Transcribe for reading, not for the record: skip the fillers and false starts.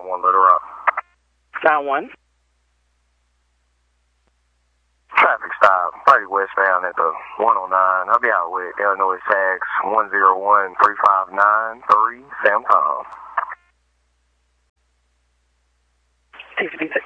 9-1, Little Rock. 9-1. Traffic stop, 30 westbound at the 109. I'll be out with Illinois tax 1013593, Sam Tom. 256.